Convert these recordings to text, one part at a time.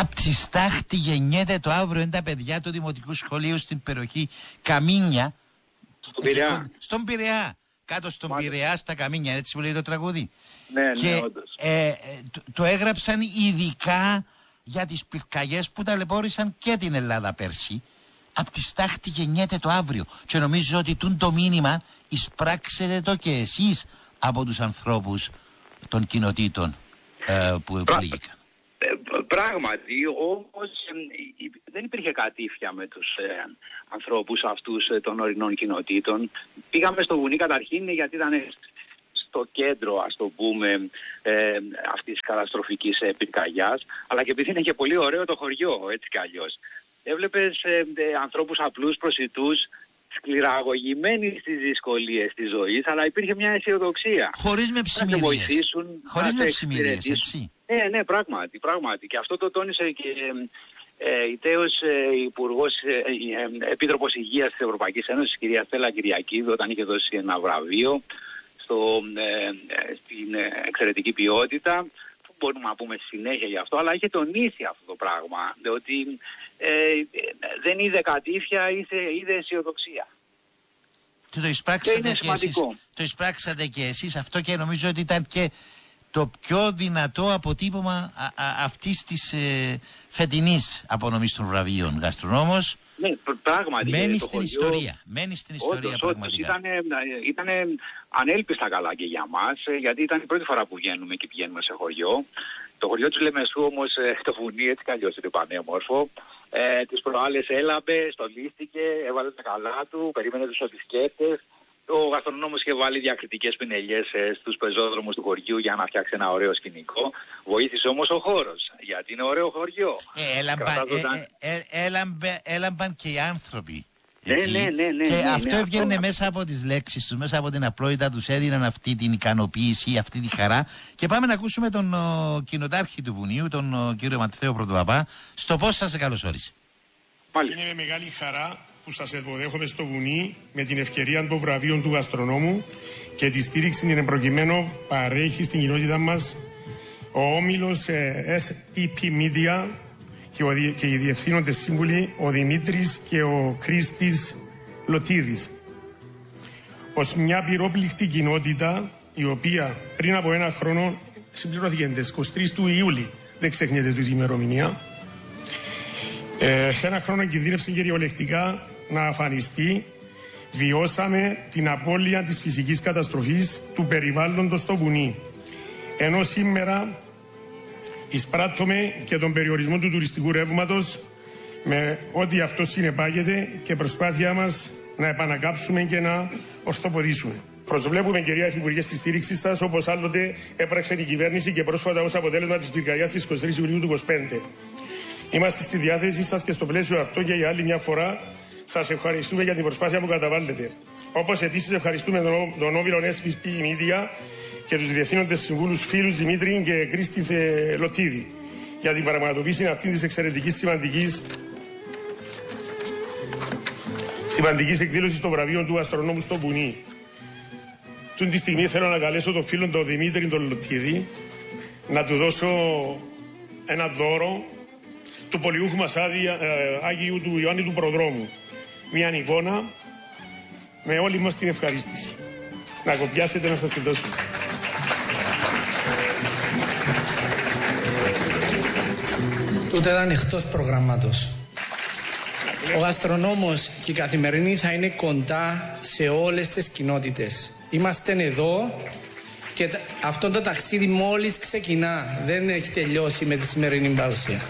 Απ' τη στάχτη γεννιέται το αύριο, είναι τα παιδιά του Δημοτικού Σχολείου στην περιοχή Καμίνια. Στον Πειραιά. Στον Πειραιά. Κάτω στον Πειραιά, στα Καμίνια, έτσι που λέει το τραγούδι. Ναι, και, όντως. Το έγραψαν ειδικά για τις πυρκαγιές που ταλαιπώρησαν και την Ελλάδα πέρσι. Απ' τη στάχτη γεννιέται το αύριο. Και νομίζω ότι το μήνυμα εισπράξετε το και εσείς από τους ανθρώπους των κοινοτήτων που πλήγηκαν. Πράγματι, όμως δεν υπήρχε κατήφια με τους ανθρώπους αυτούς των ορεινών κοινοτήτων. Πήγαμε στο βουνί καταρχήν γιατί ήταν στο κέντρο, ας το πούμε, αυτής της καταστροφικής πυρκαγιάς, αλλά και επειδή είναι και πολύ ωραίο το χωριό, έτσι κι αλλιώς. Έβλεπες ανθρώπους απλούς, προσιτούς, σκληραγωγημένοι στις δυσκολίες της ζωής, αλλά υπήρχε μια αισιοδοξία. Χωρίς με ψημυρίες. Χωρίς με ψημυρίες, έτσι. Ναι, πράγματι. Και αυτό το τόνισε και η τέος Επίτροπος Υγείας της Ευρωπαϊκής Ένωσης, κυρία Στέλλα Κυριακίδου, όταν είχε δώσει ένα βραβείο στην εξαιρετική ποιότητα. Μπορούμε να πούμε συνέχεια γι' αυτό, αλλά είχε τονίσει αυτό το πράγμα, ότι δεν είδε κατήφια, είδε αισιοδοξία. Και το εισπράξατε και εσείς αυτό, και νομίζω ότι ήταν και το πιο δυνατό αποτύπωμα αυτής της φετινής απονομής των βραβείων. Γαστρονόμος. Ναι, πράγματι. Μένει στην ιστορία. Όντως, πραγματικά. Ήταν ανέλπιστα καλά και για μας, γιατί ήταν η πρώτη φορά που πηγαίνουμε σε χωριό. Το χωριό του Λεμεσού όμως, το βουνί, έτσι κι αλλιώς είναι πανέμορφο. Τις προάλλες έλαμπε, στολίστηκε, έβαλε τα καλά του, περίμενε τους επισκέπτες. Ο γαστρονόμος είχε βάλει διακριτικές πινελιές στους πεζόδρομους του χωριού για να φτιάξει ένα ωραίο σκηνικό. Βοήθησε όμως ο χώρος, γιατί είναι ωραίο χωριό. Έλαμπαν και οι άνθρωποι. Ναι. Και αυτό έβγαινε μέσα από τις λέξεις τους, μέσα από την απλότητα τους, έδιναν αυτή την ικανοποίηση, αυτή τη χαρά. Και πάμε να ακούσουμε τον κοινοτάρχη του Βουνίου, τον κύριο Ματθαίο Πρωτοπαπά, στο πώς σας καλωσόρισε. Είναι με μεγάλη χαρά που σας υποδέχομαι στο Βουνί με την ευκαιρία των βραβείων του γαστρονόμου και τη στήριξη την προκειμένου παρέχει στην κοινότητα μας ο όμιλος SPP Media και οι διευθύνοντες σύμβουλοι ο Δημήτρης και ο Χρήστης Λωτίδης. Ως μια πυρόπληκτη κοινότητα η οποία πριν από ένα χρόνο συμπληρώθηκε τις 23 του Ιούλη, δεν ξεχνιέται την ημερομηνία, σε ένα χρόνο κινδύνευσε κυριολεκτικά να αφανιστεί. Βιώσαμε την απώλεια της φυσικής καταστροφής του περιβάλλοντος στο βουνί. Ενώ σήμερα εισπράττουμε και τον περιορισμό του τουριστικού ρεύματος με ό,τι αυτό συνεπάγεται και προσπάθειά μας να επανακάψουμε και να ορθοποδήσουμε. Προσβλέπουμε, κυρία Υφυπουργέ, στη στήριξη σας, όπως άλλοτε έπραξε η κυβέρνηση και πρόσφατα ως αποτέλεσμα της πυρκαγιάς της 23 Ιουλίου του 2025. Είμαστε στη διάθεσή σας και στο πλαίσιο αυτό και για άλλη μια φορά σας ευχαριστούμε για την προσπάθεια που καταβάλλετε. Όπως επίσης ευχαριστούμε τον όμιλο SPP Media και τους διευθύνοντες συμβούλους φίλους Δημήτρη και Κρίστη Λωτίδη για την πραγματοποίηση αυτής της εξαιρετικής σημαντικής εκδήλωσης των βραβείων του γαστρονόμου στο Βουνί. Τούτη τη στιγμή θέλω να καλέσω τον φίλο τον Δημήτρη τον Λωτίδη να του δώσω ένα δώρο του πολιούχου μας Άγιου του Ιωάννη του Προδρόμου. Μια εικόνα με όλη μας την ευχαρίστηση. Να κοπιάσετε να σας τη δώσουμε. Τούτο ήταν εκτός προγραμμάτος. Ο γαστρονόμος και η καθημερινή θα είναι κοντά σε όλες τις κοινότητες. Είμαστε εδώ και αυτό το ταξίδι μόλις ξεκινά. Δεν έχει τελειώσει με τη σημερινή παρουσία.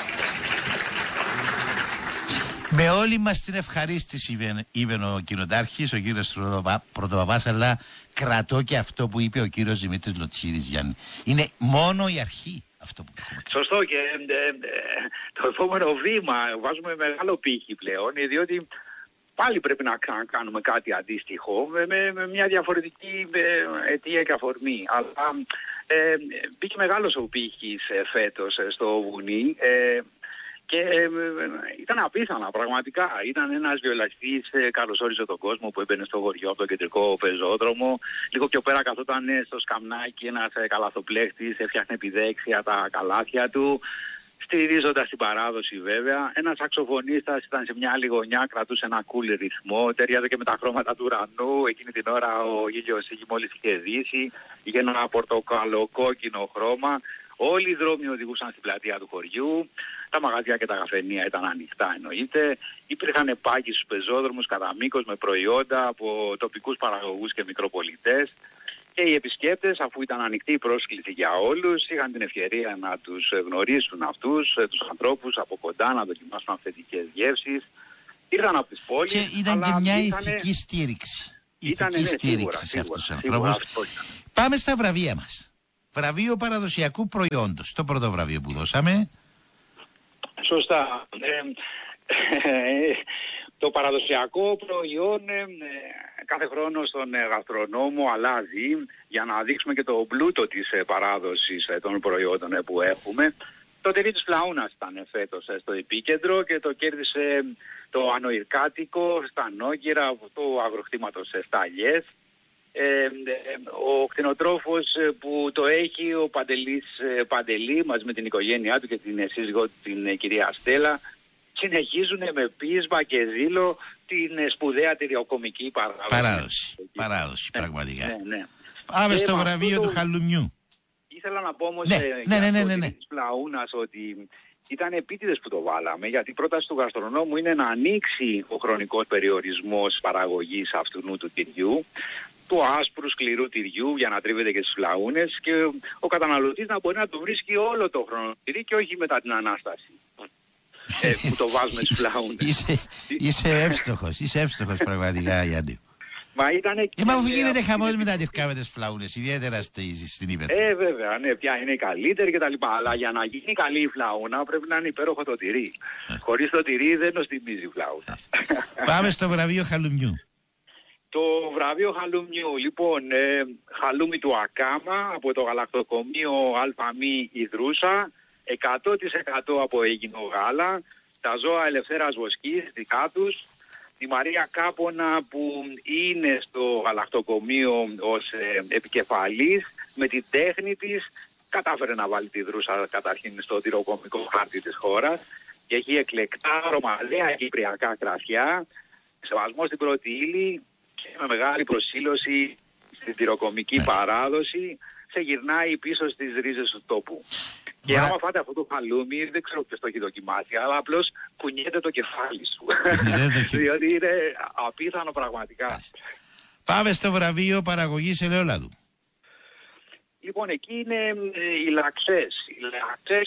Με όλη μας την ευχαρίστηση, είπε ο κοινοτάρχης, ο κύριος Πρωτοπαπάς, αλλά κρατώ και αυτό που είπε ο κύριος Δημήτρης Λοτσίδης, Γιάννη. Είναι μόνο η αρχή αυτό που έχουμε. Σωστό, και το επόμενο βήμα βάζουμε μεγάλο πύχη πλέον, διότι πάλι πρέπει να κάνουμε κάτι αντίστοιχο με μια διαφορετική αιτία και αφορμή. Αλλά μπήκε μεγάλος ο πύχης φέτος στο βουνί. Και ήταν απίθανα πραγματικά. Ήταν ένας βιολαστής, καλωσόριζε τον κόσμο που έμπαινε στο χωριό από τον κεντρικό πεζόδρομο. Λίγο πιο πέρα καθόταν στο σκαμνάκι ένας καλαθοπλέχτης, έφτιαχνε επιδέξια τα καλάθια του. στηρίζοντας την παράδοση βέβαια. Ένας σαξοφωνίστας ήταν σε μια άλλη γωνιά, κρατούσε ένα cool ρυθμό, ταιριάζε και με τα χρώματα του ουρανού. Εκείνη την ώρα ο ήλιος μόλις είχε δύσει, είχε ένα πορτοκαλοκόκκινο χρώμα. Όλοι οι δρόμοι οδηγούσαν στην πλατεία του χωριού, τα μαγαζιά και τα καφενεία ήταν ανοιχτά εννοείται. Υπήρχαν πάγοι στους πεζόδρομους κατά μήκος με προϊόντα από τοπικούς παραγωγούς και μικροπολιτές. Και οι επισκέπτες, αφού ήταν ανοιχτή η πρόσκληση για όλους, είχαν την ευκαιρία να τους γνωρίσουν αυτούς, τους ανθρώπους από κοντά, να δοκιμάσουν αυθεντικές γεύσεις. Ήρθαν από τις πόλεις. Και ήταν και μια ηθική στήριξη. Ηθική στήριξη σε αυτούς τους ανθρώπους. Πάμε στα βραβεία μας. Βραβείο παραδοσιακού προϊόντος. Το πρώτο βραβείο που δώσαμε. Σωστά. Το παραδοσιακό προϊόν κάθε χρόνο στον γαστρονόμο αλλάζει για να δείξουμε και το πλούτο της παράδοσης των προϊόντων που έχουμε. Το τυρί της Φλαούνας ήταν φέτος στο επίκεντρο και το κέρδισε το ανοηρκάτικο στα Νόγκυρα, το αγροκτήματος Σταλιές. Ο κτηνοτρόφος που το έχει, ο Παντελής Παντελή, μαζί με την οικογένειά του και την σύζυγό του, την κυρία Στέλλα, συνεχίζουν με πείσμα και ζήλο την σπουδαία τυριοκομική παράδοση, πραγματικά. Ναι. Πάμε στο βραβείο του χαλουμιού. Ήθελα να πω όμως ναι. της Φλαούνας ότι ήταν επίτηδες που το βάλαμε, γιατί η πρόταση του γαστρονόμου είναι να ανοίξει ο χρονικός περιορισμός παραγωγής αυτού του τυριού, του άσπρου σκληρού τυριού, για να τρίβεται και στις φλαούνες, και ο καταναλωτής να μπορεί να το βρίσκει όλο το χρόνο τυρί και όχι μετά την Ανάσταση. Που το βάζουμε στις φλαούνες. Είσαι εύστοχος πραγματικά, Γιάννη. Μα αφού γίνεται χαμός με τα τυρκά με τις φλαούνες, ιδιαίτερα στην Ήπεθρο. Βέβαια, ναι, πια είναι η καλύτερη κτλ. Αλλά για να γίνει καλή η φλαούνα πρέπει να είναι υπέροχο το τυρί. Χωρίς το τυρί δεν νοστιμίζει η φλαούνα. Πάμε στο βραβείο χαλουμιού. Το βραβείο χαλουμιού, λοιπόν, χαλούμι του Ακάμα από το γαλακτοκομείο ΑΜΗ Ιδρούσα, 100% από Αίγινο γάλα, τα ζώα ελευθέρας βοσκής δικά τους, τη Μαρία Κάπονα που είναι στο γαλακτοκομείο ως επικεφαλής, με την τέχνη της κατάφερε να βάλει τη Δρούσα καταρχήν στο τυροκομικό χάρτη της χώρας και έχει εκλεκτά ρωμαλαία κυπριακά κρασιά, σεβασμό στην πρώτη ύλη και με μεγάλη προσήλωση στην τυροκομική παράδοση, σε γυρνάει πίσω στις ρίζες του τόπου. Και άμα φάτε αυτό το χαλούμι, δεν ξέρω ποιος το έχει δοκιμάσει, αλλά απλώς κουνιέται το κεφάλι σου. Διότι είναι απίθανο πραγματικά. Πάμε στο βραβείο παραγωγής ελαιόλαδου. Λοιπόν, εκεί είναι οι λαξές. Οι λαξές,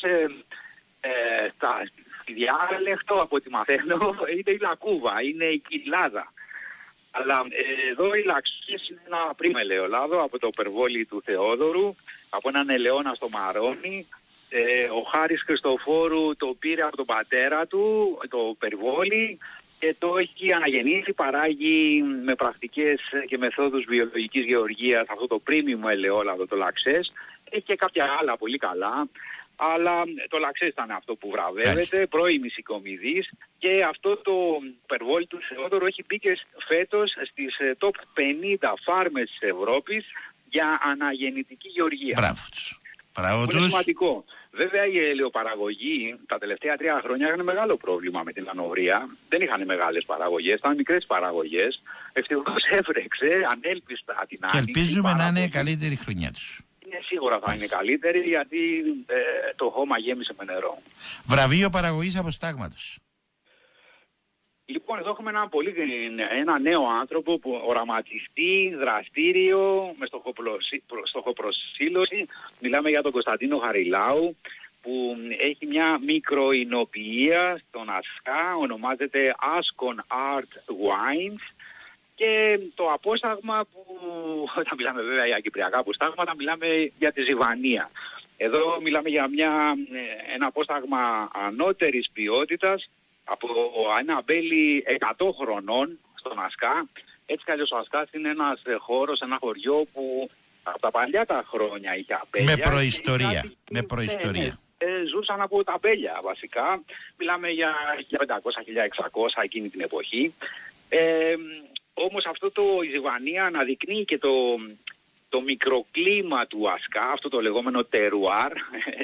στη διάλεκτο, από ό,τι μαθαίνω, είναι η λακκούβα, είναι η κοιλάδα. Αλλά εδώ οι λαξίες είναι ένα πρίμα ελαιόλαδο από το περβόλι του Θεόδωρου, από έναν ελαιόνα στο Μαρόνι. Ο Χάρης Χριστοφόρου το πήρε από τον πατέρα του, το περβόλι, και το έχει αναγεννήσει, παράγει με πρακτικές και μεθόδους βιολογικής γεωργίας αυτό το πρίμιμο ελαιόλαδο, το λαξές. Έχει και κάποια άλλα πολύ καλά, αλλά το λαξές ήταν αυτό που βραβεύεται, πρώιμη οικομηδής, και αυτό το περβόλι του Θεόδωρου έχει μπει και φέτος στις top 50 φάρμες της Ευρώπης για αναγεννητική γεωργία. Μπράβο τους. Είναι σημαντικό. Βέβαια η ελαιοπαραγωγή τα τελευταία 3 χρόνια είχαν μεγάλο πρόβλημα με την ανοβρία. Δεν είχαν μεγάλες παραγωγές, ήταν μικρές παραγωγές. Ευτυχώς έφρεξε ανέλπιστα την άνοιξη. Και ελπίζουμε να είναι καλύτερη χρονιά τους. Σίγουρα θα είναι καλύτερη, γιατί το χώμα γέμισε με νερό. Βραβείο παραγωγής αποστάγματος. Λοιπόν, εδώ έχουμε ένα νέο άνθρωπο που οραματιστή, δραστήριο, με στοχοπροσήλωση. Μιλάμε για τον Κωνσταντίνο Χαριλάου, που έχει μια μικροεινοποιία στον Ασκά, ονομάζεται Ascon Art Wines, και το απόσταγμα που, όταν μιλάμε βέβαια για κυπριακά αποστάγματα, μιλάμε για τη Ζιβανία. Εδώ μιλάμε για ένα απόσταγμα ανώτερης ποιότητας, από ένα αμπέλι 100 χρονών στον Ασκά. Έτσι κι αλλιώς ο Ασκάς είναι ένας χώρος, ένα χωριό που από τα παλιά τα χρόνια είχε αμπέλια. Με προϊστορία. Ζούσαν από τα αμπέλια βασικά. Μιλάμε για 1500-1600 εκείνη την εποχή. Όμως αυτό η Ζιβανία αναδεικνύει και το μικροκλίμα του Ασκά, αυτό το λεγόμενο τερουάρ,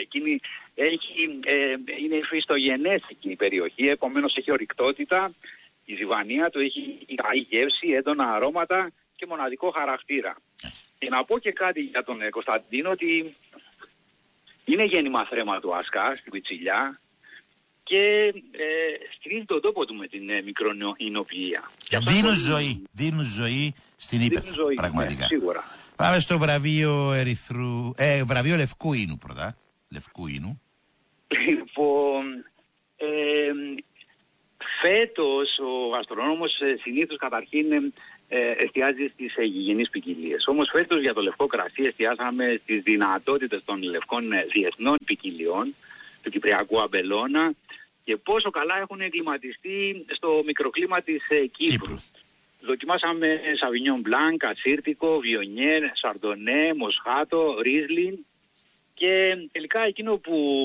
είναι υφιστογενές εκεί η περιοχή, επομένως έχει ορυκτότητα, η ζυβανία του έχει καλή γεύση, έντονα αρώματα και μοναδικό χαρακτήρα. Και να πω και κάτι για τον Κωνσταντίνο, ότι είναι γέννημα θρέμα του Ασκά στην Πιτσιλιά και στηρίζει τον τόπο του με την μικροεινοποιία. Δίνουν ζωή στην Ήπεθρο, πραγματικά. Ναι, σίγουρα. Πάμε στο βραβείο βραβείο Λευκού Ίνου πρώτα. Λευκού Ίνου. Λοιπόν, φέτος ο γαστρονόμος συνήθως καταρχήν εστιάζει στις γηγενείς ποικιλίες. Όμως φέτος για το λευκό κρασί εστιάσαμε στις δυνατότητες των λευκών διεθνών ποικιλιών του Κυπριακού αμπελώνα και πόσο καλά έχουν εγκληματιστεί στο μικροκλίμα της Κύπρου. Δοκιμάσαμε Σαβινιόν Μπλάνκ, Ατσίρτικο, Βιονιέρ, Σαρντονέ, Μοσχάτο, Ρίσλιν και τελικά εκείνο που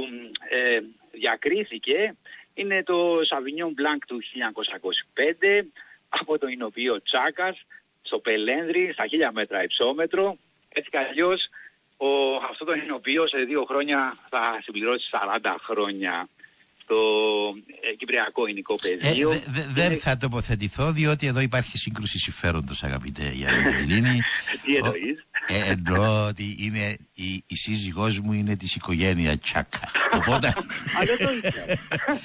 διακρίθηκε είναι το Σαβινιόν Μπλάνκ του 1925 από το εινοποιείο Τσάκας στο Πελένδρι στα 1000 μέτρα υψόμετρο. Έτσι κι αλλιώς αυτό το εινοποιείο σε 2 χρόνια θα συμπληρώσει 40 χρόνια στο κυπριακό εινικό πεδίο. Δεν θα τοποθετηθώ, διότι εδώ υπάρχει σύγκρουση συμφέροντος, αγαπητέ Γιάννη Καντελίνη. Τι εννοείς? Εννοώ ότι είναι η σύζυγός μου είναι της οικογένειας Τσάκα. Οπότε δεν το ήξερα.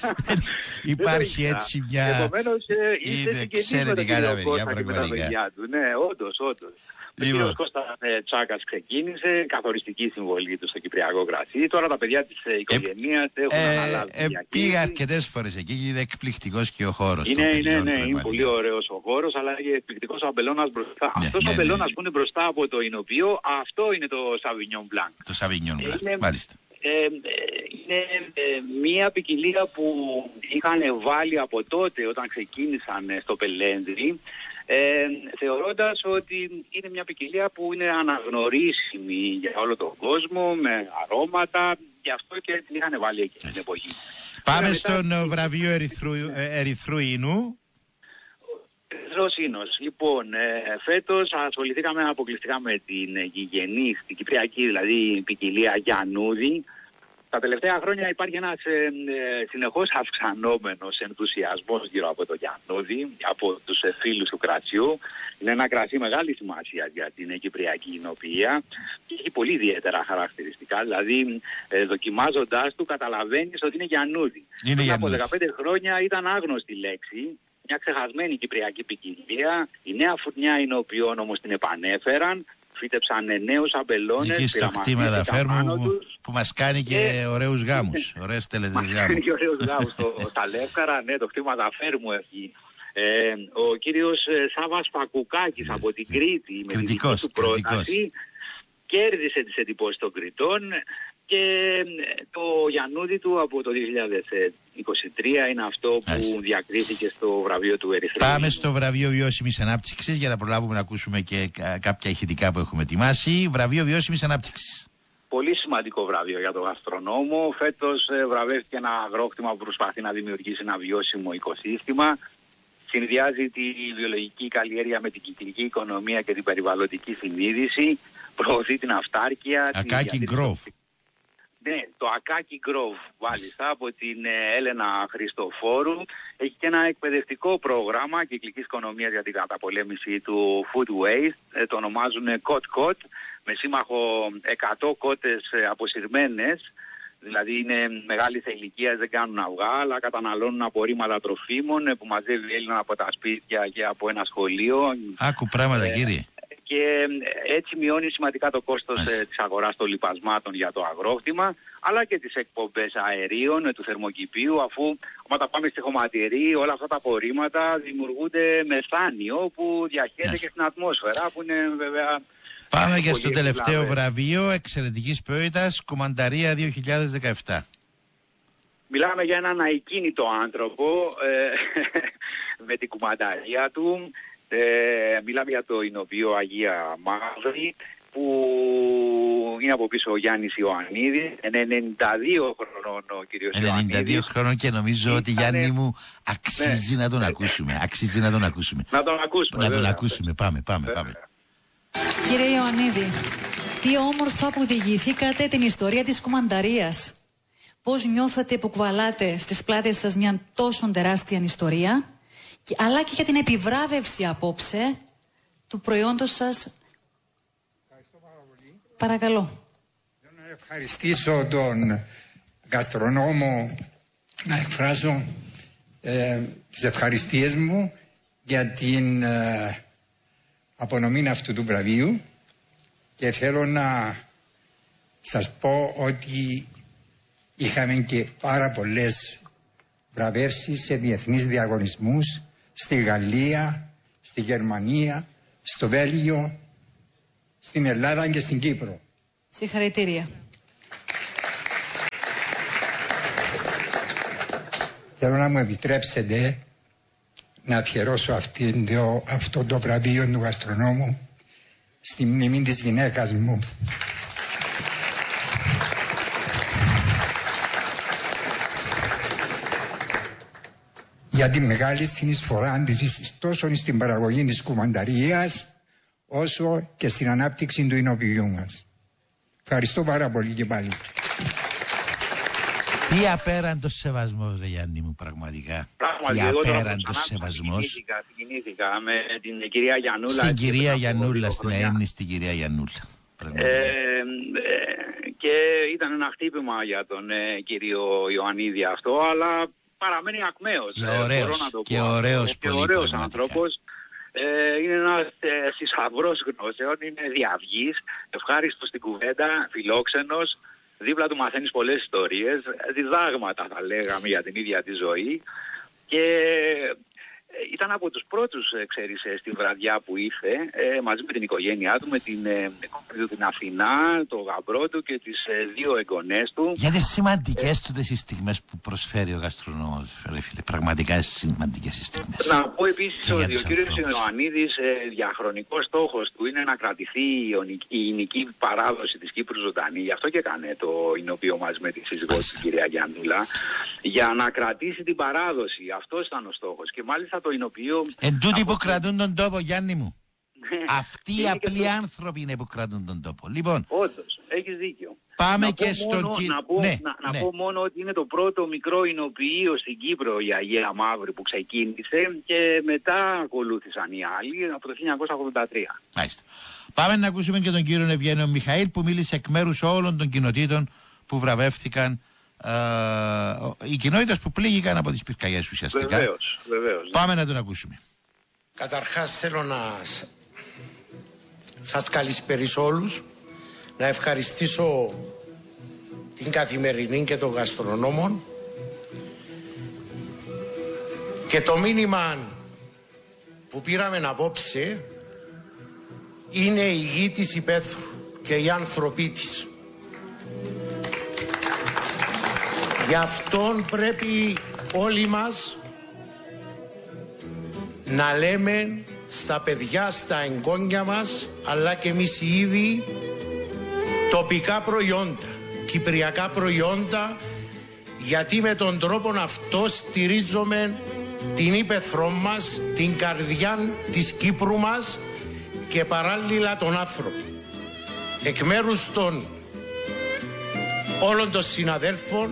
υπάρχει έτσι μια... Επομένως είναι εξαιρετικά τα παιδιά, πραγματικά. Ναι, όντως. Ο κύριος Κώστας Τσάκας ξεκίνησε, καθοριστική συμβολή του στο κυπριακό κρασί. Τώρα τα παιδιά της οικογένειας έχουν αναλάβει. Πήγα αρκετές φορές εκεί, είναι εκπληκτικός και ο χώρος. Είναι πολύ ωραίος ο χώρος, αλλά και εκπληκτικός ο αμπελώνας μπροστά. Αυτός ο αμπελώνας που είναι μπροστά από το εινοποιείο, αυτό είναι το Σαβινιόν Μπλάνκ. Το Σαβινιόν Μπλάνκ, μάλιστα. Είναι μια ποικιλία που είχαν βάλει από τότε όταν ξεκίνησαν στο Πελένδρι, θεωρώντας ότι είναι μια ποικιλία που είναι αναγνωρίσιμη για όλο τον κόσμο, με αρώματα, γι' αυτό και την είχαν βάλει εκεί την εποχή. Πάμε στον βραβείο Ερυθρού Ίνου. Ερυθρός Ίνος. Λοιπόν, φέτος ασχοληθήκαμε αποκλειστικά με την γηγενή, την κυπριακή δηλαδή ποικιλία Γιαννούδη. Τα τελευταία χρόνια υπάρχει ένας συνεχώς αυξανόμενος ενθουσιασμός γύρω από το Γιαννούδη, από τους φίλους του κρασιού. Είναι ένα κρασί μεγάλη σημασία για την κυπριακή εινοποιία και έχει πολύ ιδιαίτερα χαρακτηριστικά. Δηλαδή, δοκιμάζοντάς του, καταλαβαίνεις ότι είναι Γιαννούδη. Πριν από 15 χρόνια ήταν άγνωστη λέξη, μια ξεχασμένη κυπριακή ποικιλία. Η νέα φουρνιά εινοποιών όμως την επανέφεραν. Φύτεψαν νέους αμπελώνες. Εκεί στο κτήμα δαφέρμου που μας κάνει και ωραίους γάμους. Ωραίες τελετές γάμους. Μας κάνει και ωραίους γάμους. Στα Λεύκαρα, ναι, το κτήμα δαφέρμου έχει. Ο κύριος Σάββας Φακουκάκης από την Κρήτη με τη δική του πρόταση κέρδισε τις εντυπώσεις των Κρητών και το Γιαννούδη του από το 2023 είναι αυτό που διακρίθηκε στο βραβείο του Ερυθρού. Πάμε στο βραβείο Βιώσιμης Ανάπτυξης για να προλάβουμε να ακούσουμε και κάποια ηχητικά που έχουμε ετοιμάσει. Βραβείο Βιώσιμης Ανάπτυξης. Πολύ σημαντικό βραβείο για τον γαστρονόμο. Φέτος βραβεύτηκε ένα αγρόκτημα που προσπαθεί να δημιουργήσει ένα βιώσιμο οικοσύστημα. Συνδυάζει τη βιολογική καλλιέργεια με την κυκλική οικονομία και την περιβαλλοντική συνείδηση. Προωθεί την αυτάρκεια. Ακάκι Γκρόβ. Ναι, το Ακάκι Γκρόβ, μάλιστα, από την Έλενα Χριστοφόρου. Έχει και ένα εκπαιδευτικό πρόγραμμα κυκλικής οικονομίας για την καταπολέμηση του food waste. Το ονομάζουν COT-COT, με σύμμαχο 100 κότες αποσυρμένες. Δηλαδή είναι μεγάλης ηλικίας, δεν κάνουν αυγά, αλλά καταναλώνουν απορρίμματα τροφίμων που μαζεύει η Έλληνα από τα σπίτια και από ένα σχολείο. Άκου πράγματα, κύριε. Και έτσι μειώνει σημαντικά το κόστος της αγοράς των λιπασμάτων για το αγρόκτημα, αλλά και τις εκπομπές αερίων του θερμοκηπίου, αφού όταν πάμε στη χωματερή όλα αυτά τα απορρίμματα δημιουργούνται μεθάνιο που διαχέεται και στην ατμόσφαιρα, που είναι βέβαια... Πάμε και στο τελευταίο βραβείο εξαιρετικής ποιότητας, Κουμανταρία 2017. Μιλάμε για έναν αικίνητο άνθρωπο με την κουμανταρία του. Μιλάμε για το εινοποιείο Αγία Μαύρη, που είναι από πίσω ο Γιάννης Ιωαννίδης. 92 χρονών ο κύριος Ιωαννίδης. 92 χρονών και νομίζω ότι Γιάννη μου αξίζει να τον ακούσουμε. Αξίζει να τον ακούσουμε. Να τον ακούσουμε. Να τον ακούσουμε. Πάμε. Κύριε Ιωαννίδη, τι όμορφα που διηγηθήκατε την ιστορία της κομμανταρίας. Πώς νιώθετε που κουβαλάτε στις πλάτες σας μια τόσο τεράστια ιστορία, αλλά και για την επιβράβευση απόψε του προϊόντος σας. Ευχαριστώ πάρα πολύ. Παρακαλώ. Θέλω να ευχαριστήσω τον γαστρονόμο, να εκφράσω τις ευχαριστίες μου για την απονομή αυτού του βραβείου, και θέλω να σας πω ότι είχαμε και πάρα πολλές βραβεύσεις σε διεθνείς διαγωνισμούς στη Γαλλία, στη Γερμανία, στο Βέλγιο, στην Ελλάδα και στην Κύπρο. Συγχαρητήρια. Θέλω να μου επιτρέψετε να αφιερώσω αυτό το βραβείο του γαστρονόμου στη μνήμη της γυναίκας μου. Για τη μεγάλη συνεισφορά της τόσο στην παραγωγή της κουμανταρίας όσο και στην ανάπτυξη του εινοποιού μας. Ευχαριστώ πάρα πολύ και πάλι. Τι απέραντος σεβασμός, Γιάννη μου, πραγματικά. Τι απέραντος σεβασμός. Συγκινήθηκα με την κυρία Γιαννούλα. Στην κυρία Γιαννούλα, στην αείμνηστη κυρία Γιαννούλα. Και ήταν ένα χτύπημα για τον κύριο Ιωαννίδη αυτό, αλλά παραμένει ακμαίος. Και ωραίος άνθρωπος. Είναι ένας θησαυρός γνώσεων, είναι διαυγής, ευχάριστος στην κουβέντα, φιλόξενος. Δίπλα του μαθαίνεις πολλές ιστορίες, διδάγματα θα λέγαμε για την ίδια τη ζωή, και ήταν από τους πρώτους, ξέρεις, στη βραδιά που ήρθε, μαζί με την οικογένειά του, με την κόρη του την Αθηνά, το γαμπρό του και τις δύο εγγονές του. Για τις σημαντικές του τις στιγμές που προσφέρει ο γαστρονόμος, ρε φίλε, πραγματικά σημαντικές στιγμές. Να πω επίσης ότι ο κύριος Ιωαννίδης, διαχρονικός στόχος του είναι να κρατηθεί η ηνική παράδοση της Κύπρου ζωντανή. Γι' αυτό και έκανε το εινοποιείο μαζί με τη σύζυγό του, την κυρία Γιαννούλα, για να κρατήσει την παράδοση. Αυτός ήταν ο στόχος. Και μάλιστα το εινοποιείο. Εν τούτοι που κρατούν τον τόπο, Γιάννη μου. Αυτοί οι απλοί άνθρωποι είναι που κρατούν τον τόπο. Λοιπόν. Όντως, έχεις δίκιο. Πάμε και στον κύριο. Να πω μόνο ότι είναι το πρώτο μικρό εινοποιείο στην Κύπρο, η Αγία Μαύρη, που ξεκίνησε, και μετά ακολούθησαν οι άλλοι από το 1983. Μάλιστα. Πάμε να ακούσουμε και τον κύριο Ευγένιο Μιχαήλ, που μίλησε εκ μέρους όλων των κοινοτήτων που βραβεύτηκαν. Οι κοινότητες που πλήγηκαν από τις πυρκαγιές ουσιαστικά. Βεβαίως. Πάμε να τον ακούσουμε. Καταρχάς θέλω να σας καλησπερίσω όλους, να ευχαριστήσω την Καθημερινή και τον γαστρονόμο, και το μήνυμα που πήραμε απόψε είναι η γη της υπαίθρου και οι άνθρωποι της. Γι' αυτόν πρέπει όλοι μας να λέμε στα παιδιά, στα εγγόνια μας, αλλά και εμείς οι ίδιοι, τοπικά προϊόντα, κυπριακά προϊόντα, γιατί με τον τρόπο αυτό στηρίζουμε την ύπαιθρό μας, την καρδιά της Κύπρου μας και παράλληλα τον άνθρωπο. Εκ μέρους των όλων των συναδέλφων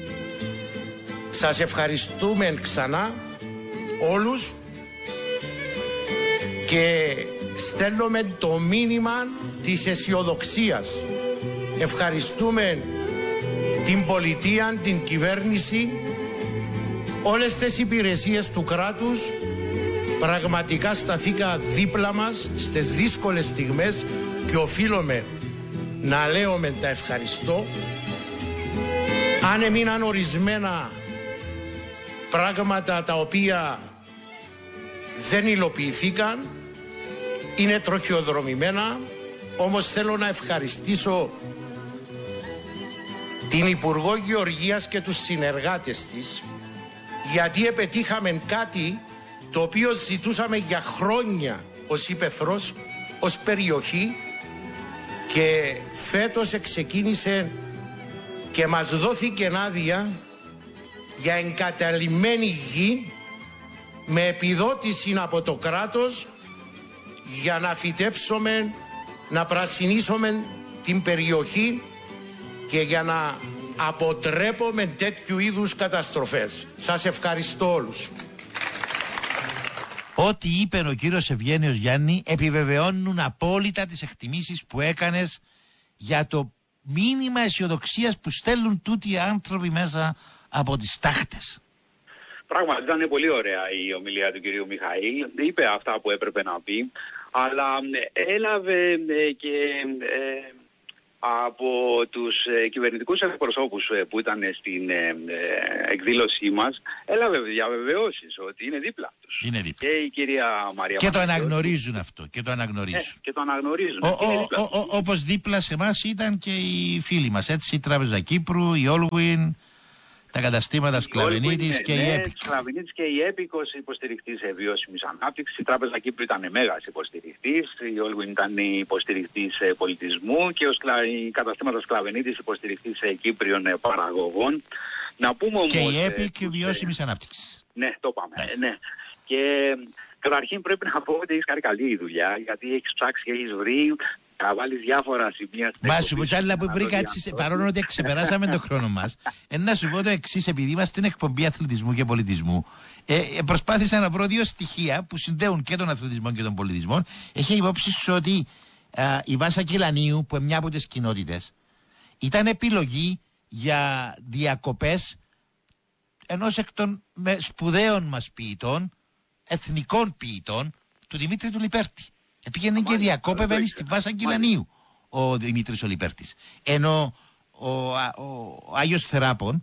σας ευχαριστούμε ξανά όλους και στέλνουμε το μήνυμα της αισιοδοξίας. Ευχαριστούμε την πολιτεία, την κυβέρνηση, όλες τις υπηρεσίες του κράτους. Πραγματικά σταθήκα δίπλα μας στις δύσκολες στιγμές και οφείλουμε να λέμε τα ευχαριστώ. Αν έμειναν ορισμένα πράγματα τα οποία δεν υλοποιηθήκαν, είναι τροχιοδρομημένα, όμως θέλω να ευχαριστήσω την Υπουργό Γεωργίας και τους συνεργάτες της, γιατί επετύχαμε κάτι το οποίο ζητούσαμε για χρόνια ως ύπαιθρος, ως περιοχή, και φέτος ξεκίνησε και μας δόθηκε άδεια για εγκαταλειμμένη γη με επιδότηση από το κράτος για να φυτέψουμε να πρασινίσουμε την περιοχή και για να αποτρέπουμε τέτοιου είδους καταστροφές. Σας ευχαριστώ όλους. Ό,τι είπε ο κύριος Ευγένιος, Γιάννη, επιβεβαιώνουν απόλυτα τις εκτιμήσεις που έκανες για το μήνυμα αισιοδοξίας που στέλνουν τούτοι οι άνθρωποι μέσα από τις τάχτες. Πράγματι ήταν πολύ ωραία η ομιλία του κυρίου Μιχαήλ. Είπε αυτά που έπρεπε να πει, αλλά έλαβε και από τους κυβερνητικούς εκπροσώπους που ήταν στην εκδήλωσή μας, έλαβε διαβεβαιώσεις ότι είναι δίπλα τους. Είναι δίπλα. Και η κυρία Μαρία Και το αναγνωρίζουν αυτό. Και το αναγνωρίζουν. Και το αναγνωρίζουν. Όπως δίπλα σε εμάς ήταν και οι φίλοι μας. Έτσι, η Τράπεζα Κύπρου, η Όλγουιν, τα καταστήματα Σκλαβενίτης και η Έπικ. Σκλαβενίτης και η Έπικ ως υποστηρικτής βιώσιμης ανάπτυξης. Η Τράπεζα Κύπρου ήταν μέγας υποστηρικτής. Η Όλγουιν ήταν υποστηρικτής πολιτισμού και οι καταστήματα Σκλαβενίτης υποστηρικτής Κύπριων παραγωγών. Να πούμε όμως, και η Έπικ βιώσιμης ανάπτυξης. Ναι, το είπαμε. Ναι. Και καταρχήν πρέπει να πω ότι έχεις κάνει καλή δουλειά, γιατί έχεις ψάξει και έχεις βρει. Να βάλεις διάφορα σημεία. Μα σου πω κι άλλα που βρήκα έτσι, παρόλο ότι ξεπεράσαμε τον χρόνο μας, να σου πω το εξής, επειδή είμαστε στην εκπομπή αθλητισμού και πολιτισμού, προσπάθησα να βρω δύο στοιχεία που συνδέουν και τον αθλητισμό και τον πολιτισμό. Έχει υπόψη σου ότι η Βάσα Κυλανίου, που είναι μια από τις κοινότητες, ήταν επιλογή για διακοπές ενός εκ των σπουδαίων μας ποιητών, εθνικών ποιητών, του Δημήτρη του Λιπέρτη. Πήγαινε και διακόπευε στη Βάσα Κυλανίου ο Δημήτρης ο Λιπέρτης. Ενώ ο Άγιος Θεράπων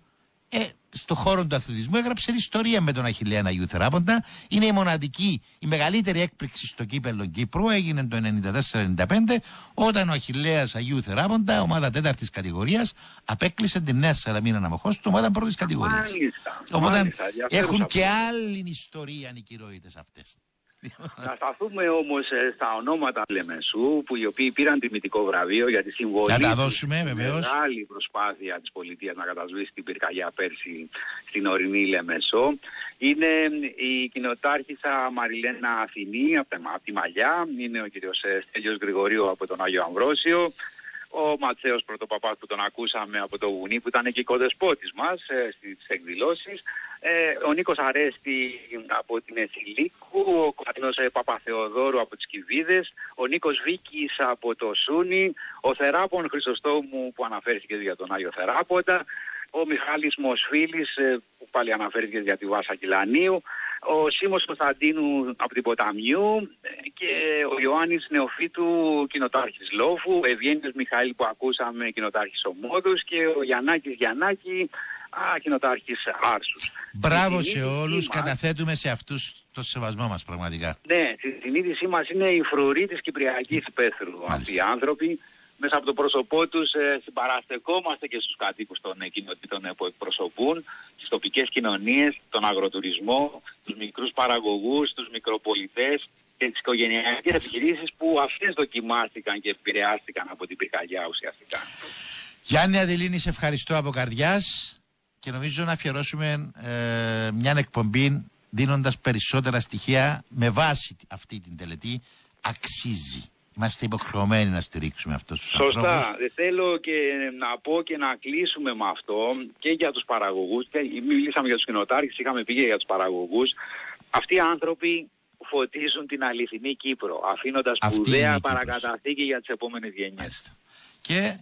στο χώρο του αθλητισμού έγραψε ιστορία με τον Αχιλλέα Αγίου Θεράποντα. Είναι η μοναδική, η μεγαλύτερη έκπληξη στο κύπελλο Κύπρου. Έγινε το 1994-1995 όταν ο Αχιλλέας Αγίου Θεράποντα, ομάδα 4ης κατηγορίας, απέκλεισε την Νέα Σαλαμίνα Αμοχώς, ομάδα 1ης κατηγορίας. Οπότε έχουν και άλλη ιστορία οι κυρώητες αυτές. Να σταθούμε όμως στα ονόματα Λεμεσού, που οι οποίοι πήραν τιμητικό βραβείο για τη συμβολή. Θα τα δώσουμε, βεβαίως. Μεγάλη προσπάθεια της πολιτείας να κατασβήσει την πυρκαγιά πέρσι στην ορεινή Λεμεσό. Είναι η κοινοτάρχισσα Μαριλένα Αθηνή από τη Μαλιά, είναι ο κύριος Στέλιος Γρηγορίου από τον Άγιο Αμβρόσιο, ο Ματσέος Πρωτοπαπάς που τον ακούσαμε από το Βουνί, που ήταν και κοδεσπότης μας στις εκδηλώσεις, ο Νίκος Αρέστη από την Εσυλίκου, ο Κωνσταντίνος Παπαθεοδόρου από τις Κηβίδες, ο Νίκος Βίκης από το Σούνι, ο Θεράπων Χρυσοστόμου που αναφέρθηκε για τον Άγιο Θεράποντα, ο Μιχάλης Μοσφίλης που πάλι αναφέρθηκε για τη Βάσα Κυλανίου, ο Σίμος Κωνσταντίνου από την Ποταμιού και ο Ιωάννης Νεοφύτου, κοινοτάρχης Λόφου, ο Ευγένιος Μιχαήλ που ακούσαμε, κοινοτάρχης Ομόδους, και ο Γιαννάκης Γιαννάκη, κοινοτάρχης Άρσους. Μπράβο σε όλους, καταθέτουμε σε αυτούς το σεβασμό μας πραγματικά. Ναι, στη συνείδησή μας είναι η φρουρή της Κυπριακής υπαίθρου αυτοί οι άνθρωποι. Μέσα από το πρόσωπό τους συμπαραστεκόμαστε και στους κατοίκους των κοινοτήτων που εκπροσωπούν, στις τοπικές κοινωνίες, τον αγροτουρισμό, τους μικρούς παραγωγούς, τους μικροπολιτές και τις οικογενειακές επιχειρήσεις που αυτές δοκιμάστηκαν και επηρεάστηκαν από την πυρκαγιά ουσιαστικά. Γιάννη Αδελίνη, σε ευχαριστώ από καρδιάς και νομίζω να αφιερώσουμε μια εκπομπή δίνοντας περισσότερα στοιχεία με βάση αυτή την τελετή. Αξίζει. Είμαστε υποχρεωμένοι να στηρίξουμε αυτούς τους ανθρώπους. Σωστά. Θέλω και να πω και να κλείσουμε με αυτό και για τους παραγωγούς. Μιλήσαμε για τους κοινοτάρχες, είχαμε πει για τους παραγωγούς. Αυτοί οι άνθρωποι φωτίζουν την αληθινή Κύπρο, αφήνοντας σπουδαία παρακαταθήκη για τις επόμενες γενιές. Μάλιστα. Και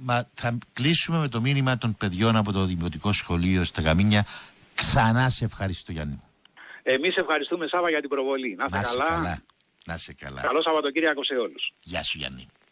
θα κλείσουμε με το μήνυμα των παιδιών από το Δημοτικό Σχολείο στα Γαμίνια. Ξανά σε ευχαριστώ, Γιάννη. Εμείς ευχαριστούμε, Σάβα, για την προβολή. Να είστε καλά. Να είσαι καλά. Καλό Σαββατοκύριακο σε όλους. Γεια σου, Γιάννη.